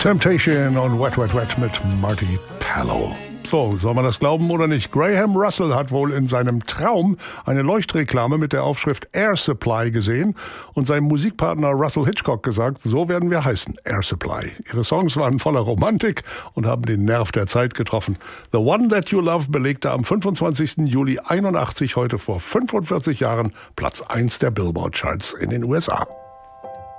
Temptation und Wet Wet Wet mit Marty Pallow. So, soll man das glauben oder nicht? Graham Russell hat wohl in seinem Traum eine Leuchtreklame mit der Aufschrift Air Supply gesehen und seinem Musikpartner Russell Hitchcock gesagt, so werden wir heißen, Air Supply. Ihre Songs waren voller Romantik und haben den Nerv der Zeit getroffen. The One That You Love belegte am 25. Juli 81, heute vor 45 Jahren, Platz 1 der Billboard-Charts in den USA.